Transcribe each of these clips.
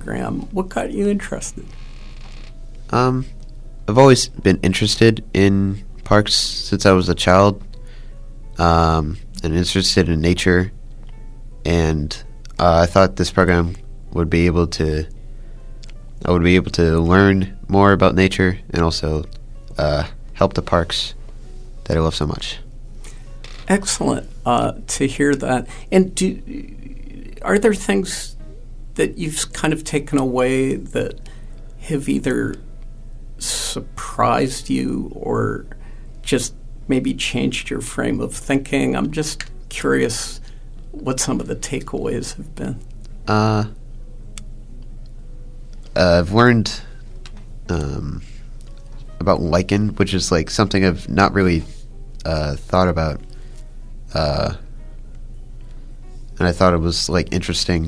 program. What got you interested? I've always been interested in parks since I was a child, and interested in nature, and I thought this program would be able to learn more about nature and also help the parks that I love so much. Excellent to hear that. And are there things that you've kind of taken away that have either surprised you or just maybe changed your frame of thinking? I'm just curious what some of the takeaways have been. I've learned about lichen, which is like something I've not really thought about, and I thought it was like interesting,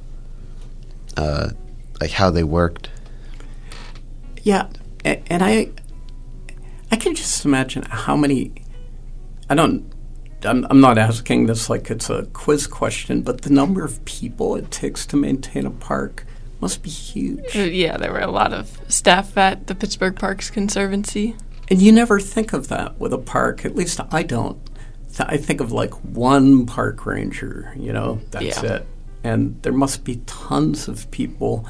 like how they worked. Yeah, and I can just imagine how many. I'm not asking this like it's a quiz question, but the number of people it takes to maintain a park must be huge. Yeah, there were a lot of staff at the Pittsburgh Parks Conservancy. And you never think of that with a park. At least I don't. I think of like one park ranger, that's it. And there must be tons of people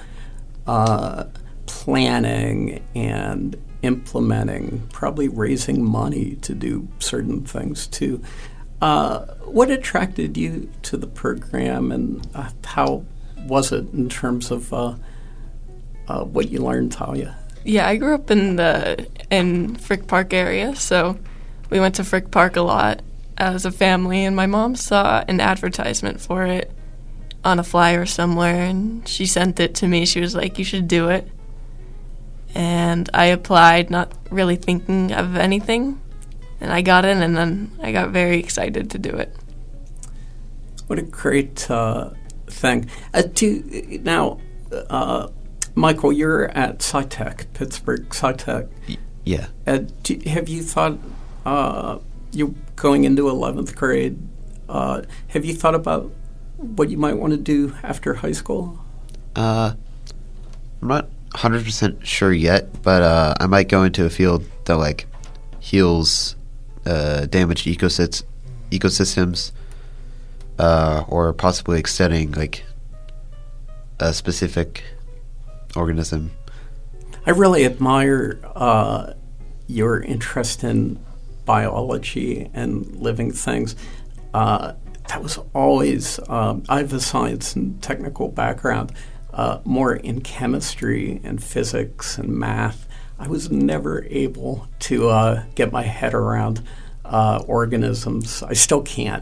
planning and implementing, probably raising money to do certain things too. What attracted you to the program, and how was it in terms of what you learned, Talia? Yeah, I grew up in Frick Park area, so we went to Frick Park a lot as a family, and my mom saw an advertisement for it on a flyer somewhere, and she sent it to me. She was like, "You should do it." And I applied, not really thinking of anything, and I got in, and then I got very excited to do it. What a great thing. Now, Michael, you're at SciTech, Pittsburgh SciTech. Yeah. Have you thought, you're going into 11th grade, have you thought about what you might want to do after high school? I'm not 100% sure yet, but I might go into a field that like heals damaged ecosystems, or possibly studying like a specific organism. I really admire your interest in biology and living things. That was always, I have a science and technical background, more in chemistry and physics and math. I was never able to get my head around organisms. I still can't.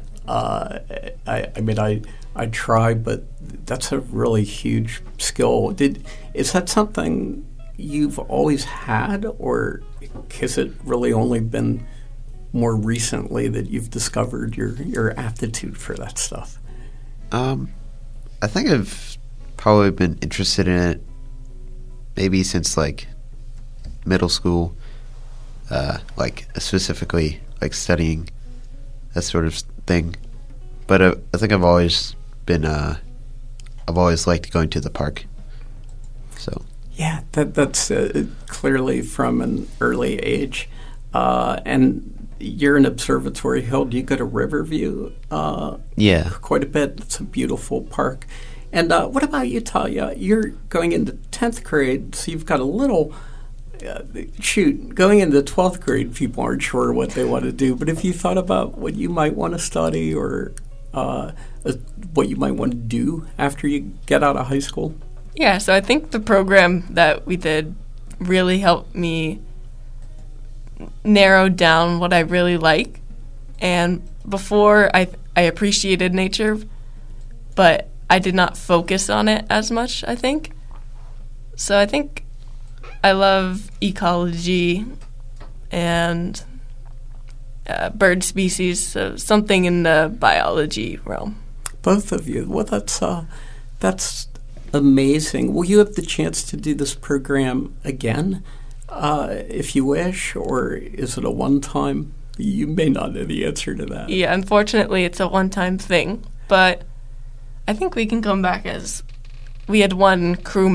I try, but that's a really huge skill. Is that something you've always had, or has it really only been more recently that you've discovered your aptitude for that stuff? I think I've probably been interested in it maybe since like middle school, like specifically like studying that sort of thing. But I think I've always liked going to the park. So yeah, that's clearly from an early age. And you're in Observatory Hill. Do you go to Riverview? Yeah, quite a bit. It's a beautiful park. And what about you, Talia? You're going into 10th grade, so you've got a little. Going into 12th grade, people aren't sure what they want to do. But if you thought about what you might want to study or what you might want to do after you get out of high school? Yeah, so I think the program that we did really helped me narrow down what I really like. And before, I appreciated nature, but I did not focus on it as much, I think. So I think I love ecology and bird species, so something in the biology realm. Both of you. Well, that's amazing. Will you have the chance to do this program again, if you wish, or is it a one-time? You may not know the answer to that. Yeah, unfortunately, it's a one-time thing, but I think we can come back as we had one crew